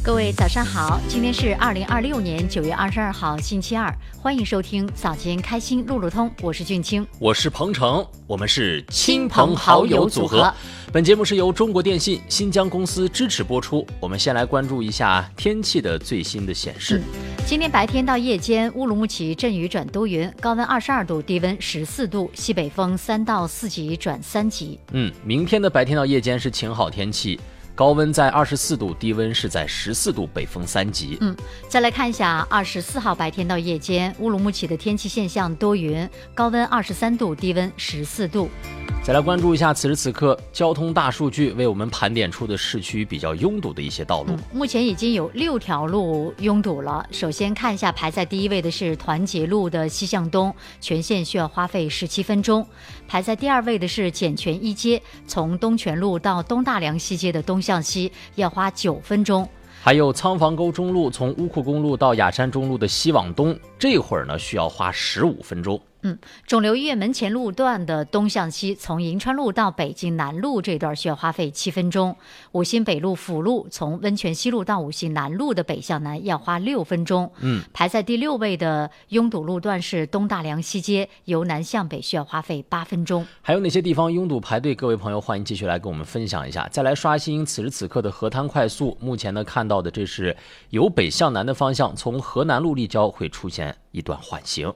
各位早上好，今天是2026年9月22号星期二，欢迎收听早间开心路路通，我是俊清， 我是鹏程，我们是亲朋好友组合。本节目是由中国电信新疆公司支持播出。我们先来关注一下天气的最新的显示。 今天白天到夜间，乌鲁木齐阵雨转多云，高温22度，低温14度，西北风3到4级转3级。 明天的白天到夜间是晴好天气。高温在24度，低温是在14度，北风3级。 再来看一下24号白天到夜间，乌鲁木齐的天气现象多云，高温23度，低温14度。 再来关注一下此时此刻交通大数据为我们盘点出的市区比较拥堵的一些道路。 目前已经有6条路拥堵了。首先看一下排在第一位的是团结路的西向东，全线需要花费17分钟。排在第二位的是简泉一街，从东泉路到东大梁西街的东向西要花9分钟。 还有仓房沟中路从乌库公路到雅山中路的西往东，这会儿呢需要花15分钟。 肿瘤医院门前路段的东向西，从银川路到北京南路这段需要花费7分钟。五新北路辅路从温泉西路到五新南路的北向南要花6分钟。排在第6位的拥堵路段是东大梁西街，由南向北需要花费8分钟。 还有哪些地方拥堵排队？各位朋友欢迎继续来跟我们分享一下。再来刷新此时此刻的河滩快速，目前呢看到的这是由北向南的方向，从河南路立交会出现一段缓行。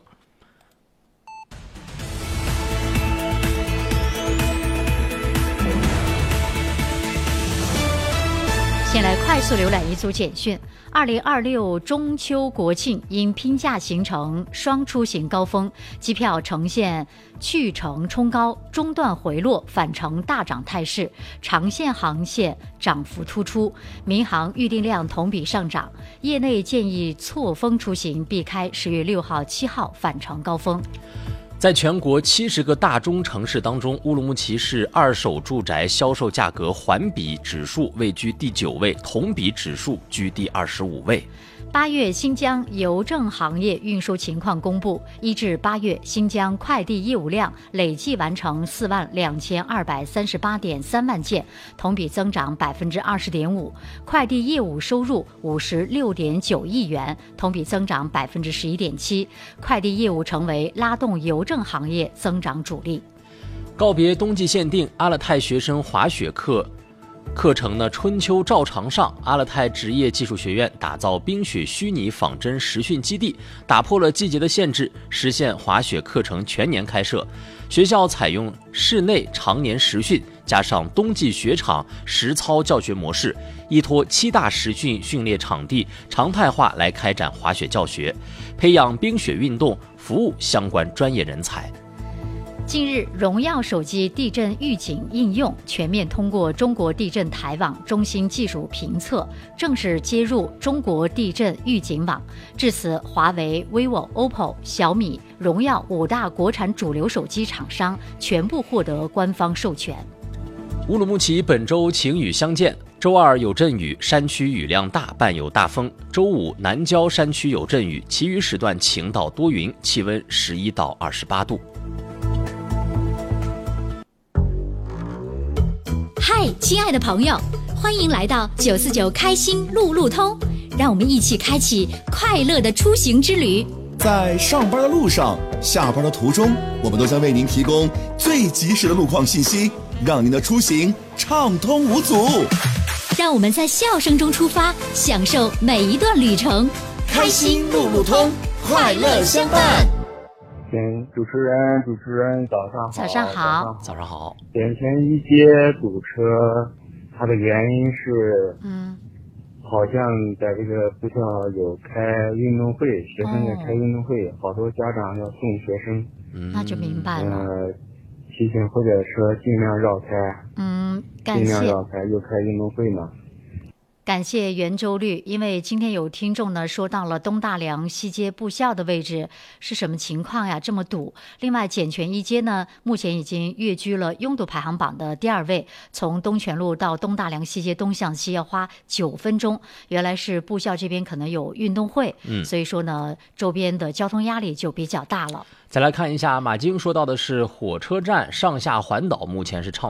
先来快速浏览一组简讯。2026中秋国庆因拼假形成双出行高峰，机票呈现去程冲高、中段回落、返程大涨态势，长线航线涨幅突出，民航预订量同比上涨。业内建议错峰出行，避开10月6号、7号返程高峰。 在全国70个大中城市当中，乌鲁木齐市二手住宅销售价格环比指数位居第9位，同比指数居第25位。 8月新疆邮政行业运输情况公布，1至8月新疆快递业务量累计完成42238.3万件，同比增长20.5%，快递业务收入56.9亿元，同比增长11.7%，快递业务成为拉动邮政行业增长主力。 告别冬季限定，阿勒泰学生滑雪课程呢，春秋照常上。阿勒泰职业技术学院打造冰雪虚拟仿真实训基地，打破了季节的限制，实现滑雪课程全年开设。学校采用室内常年实训加上冬季雪场实操教学模式，依托7大实训训练场地常态化来开展滑雪教学，培养冰雪运动服务相关专业人才。 近日，荣耀手机地震预警应用全面通过中国地震台网中心技术评测，正式接入中国地震预警网。至此，华为、vivo、OPPO、小米、荣耀5大国产主流手机厂商全部获得官方授权。 乌鲁木齐本周晴雨相间，周二有阵雨，山区雨量大，伴有大风。周五南郊山区有阵雨，其余时段晴到多云，气温11到28度。 嗨，亲爱的朋友，欢迎来到949开心路路通，让我们一起开启快乐的出行之旅。 在上班的路上、下班的途中，我们都将为您提供最及时的路况信息，让您的出行畅通无阻。 让我们在笑声中出发，享受每一段旅程。 开心路路通，快乐相伴。 主持人，早上好。 早上好。 早上好。 眼前一街堵车，它的原因是，好像在这个部校有开运动会，学生在开运动会，好多家长要送学生。 那就明白了。 提醒或者说尽量绕开。 感谢。 尽量绕开，又开运动会嘛。 感谢圆周率，因为今天有听众呢说到了东大梁西街部校的位置是什么情况呀？这么堵。另外，简泉一街呢，目前已经跃居了拥堵排行榜的第2位，从东泉路到东大梁西街东向西要花9分钟。原来是部校这边可能有运动会，所以说呢，周边的交通压力就比较大了。 再来看一下，马京说到的是火车站上下环岛目前是畅